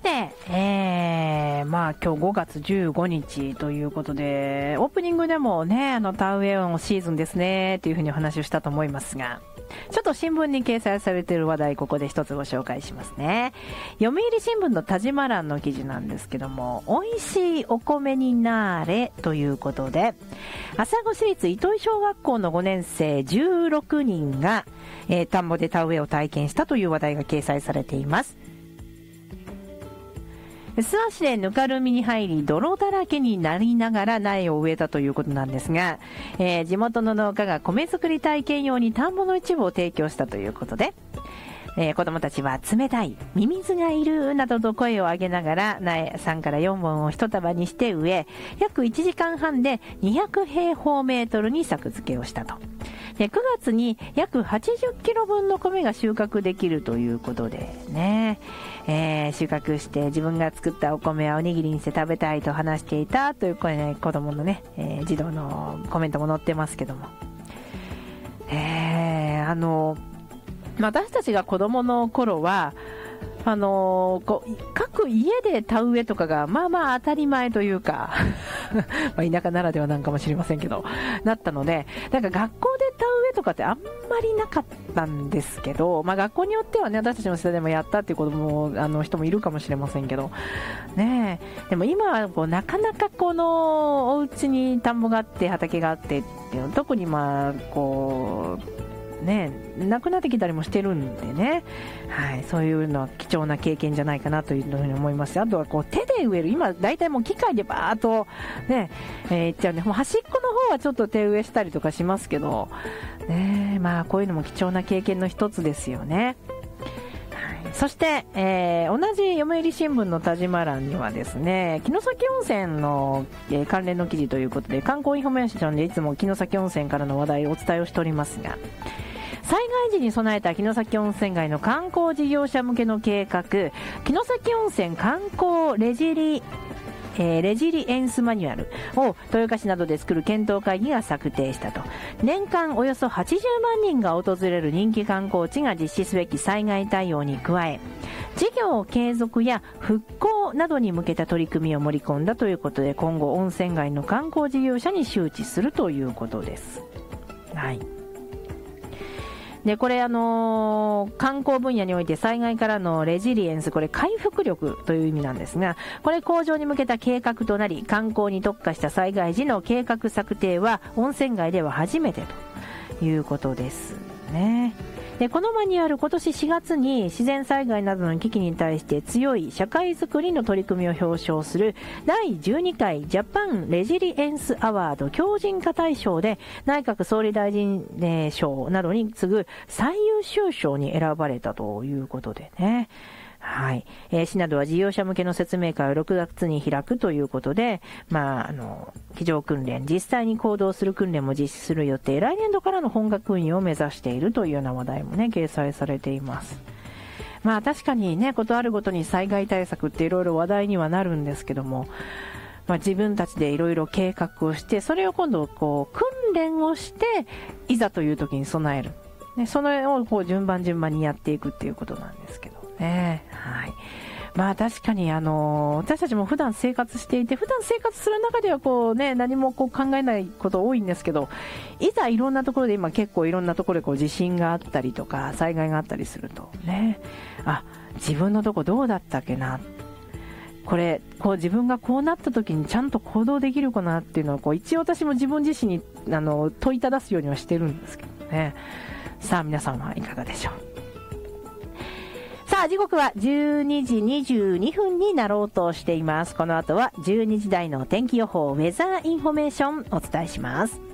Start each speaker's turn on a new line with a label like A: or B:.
A: て、まあ今日5月15日ということで、オープニングでもね、田植えのシーズンですねっていうふうにお話をしたと思いますが、ちょっと新聞に掲載されている話題、ここで一つご紹介しますね。読売新聞の田島欄の記事なんですけども、美味しいお米になーれということで、朝来市立糸井小学校の5年生16人が、田んぼで田植えを体験したという話題が掲載されています。諏訪市でぬかるみに入り泥だらけになりながら苗を植えたということなんですが、地元の農家が米作り体験用に田んぼの一部を提供したということで、子供たちは冷たい、ミミズがいるなどと声を上げながら苗3から4本を一束にして植え、約1時間半で200平方メートルに作付けをしたと。で、9月に約80キロ分の米が収穫できるということでね、収穫して自分が作ったお米はおにぎりにして食べたいと話していたという声ね、子供のね、児童のコメントも載ってますけども、私たちが子供の頃は各家で田植えとかがまあまあ当たり前というかまあ田舎ならではなんかもしれませんけどなったので、なんか学校で田植えとかってあんまりなかったんですけど、まあ学校によってはね、私たちの世代でもやったっていう子供も人もいるかもしれませんけどね。でも今はなかなかこのお家に田んぼがあって畑があってっていうの、特にまあなくなってきたりもしてるんでね、はい、そういうのは貴重な経験じゃないかなというふうに思いますし、あとは手で植える、今大体もう機械でバーっとね、いっちゃうんで、もう端っこの方はちょっと手植えしたりとかしますけどね、まあこういうのも貴重な経験の一つですよね。そして、同じ読売新聞の田島欄にはですね、城崎温泉の、関連の記事ということで、観光インフォメーションでいつも城崎温泉からの話題をお伝えをしておりますが、災害時に備えた城崎温泉街の観光事業者向けの計画、城崎温泉観光レジリエンスマニュアルを豊岡市などで作る検討会議が策定したと。年間およそ80万人が訪れる人気観光地が実施すべき災害対応に加え、事業継続や復興などに向けた取り組みを盛り込んだということで、今後温泉街の観光事業者に周知するということです。はい。で、これ観光分野において災害からのレジリエンス、これ回復力という意味なんですが、これ向上に向けた計画となり、観光に特化した災害時の計画策定は温泉街では初めてということですね。で、このマニュアル、今年4月に自然災害などの危機に対して強い社会づくりの取り組みを表彰する第12回ジャパンレジリエンスアワード強靭化大賞で内閣総理大臣賞などに次ぐ最優秀賞に選ばれたということでね。はい。市などは事業者向けの説明会を6月に開くということで、机上訓練、実際に行動する訓練も実施する予定、来年度からの本格運用を目指しているというような話題もね、掲載されています。まあ確かにね、ことあるごとに災害対策っていろいろ話題にはなるんですけども、自分たちでいろいろ計画をして、それを今度訓練をして、いざという時に備える。ね、それを順番にやっていくっていうことなんですけど。はい。まあ確かに私たちも普段生活していて、普段生活する中では何も考えないこと多いんですけど、いざいろんなところで今結構いろんなところで地震があったりとか災害があったりするとね、自分のとこどうだったっけな、これ自分がこうなった時にちゃんと行動できるかなっていうのを一応私も自分自身に問いただすようにはしてるんですけどね。さあ皆さんはいかがでしょう。さあ時刻は12時22分になろうとしています。この後は12時台の天気予報ウェザーインフォメーションお伝えします。